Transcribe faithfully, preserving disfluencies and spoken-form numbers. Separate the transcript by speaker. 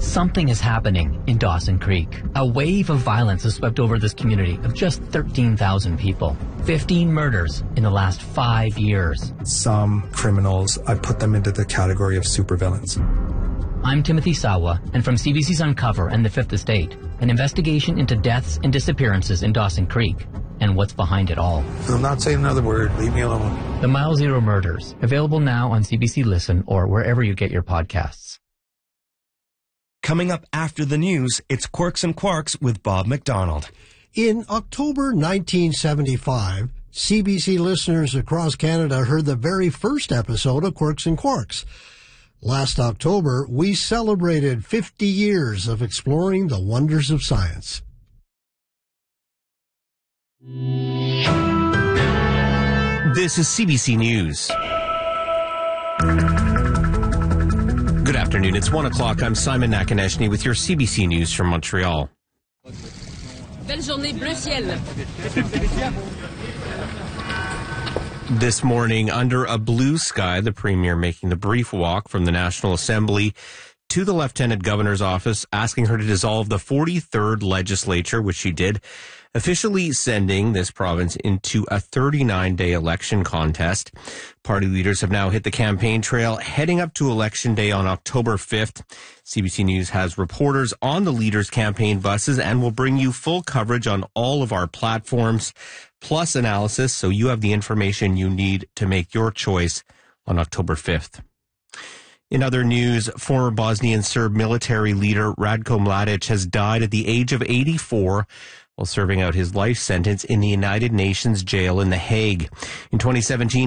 Speaker 1: Something is happening in Dawson Creek. A wave of violence has swept over this community of just thirteen thousand people. fifteen murders in the last five years.
Speaker 2: Some criminals, I put them into the category of supervillains.
Speaker 1: I'm Timothy Sawa, and from C B C's Uncover and The Fifth Estate, an investigation into deaths and disappearances in Dawson Creek and what's behind it all.
Speaker 3: I'm not saying another word. Leave me alone.
Speaker 1: The Mile Zero Murders, available now on C B C Listen or wherever you get your podcasts.
Speaker 4: Coming up after the news, it's Quirks and Quarks with Bob McDonald.
Speaker 5: In October nineteen seventy-five, C B C listeners across Canada heard the very first episode of Quirks and Quarks. Last October, we celebrated fifty years of exploring the wonders of science.
Speaker 4: This is C B C News. Good afternoon. It's one o'clock. I'm Simon Nakaneshny with your C B C News from Montreal.
Speaker 6: Belle journée, bleu ciel.
Speaker 4: This morning, under a blue sky, the Premier making the brief walk from the National Assembly to the Lieutenant Governor's office, asking her to dissolve the forty-third legislature, which she did, officially sending this province into a thirty-nine day election contest. Party leaders have now hit the campaign trail, heading up to Election Day on October fifth. C B C News has reporters on the leaders' campaign buses and will bring you full coverage on all of our platforms, plus analysis, so you have the information you need to make your choice on October fifth. In other news, former Bosnian Serb military leader Ratko Mladic has died at the age of eighty-four while serving out his life sentence in the United Nations jail in The Hague. In twenty seventeen,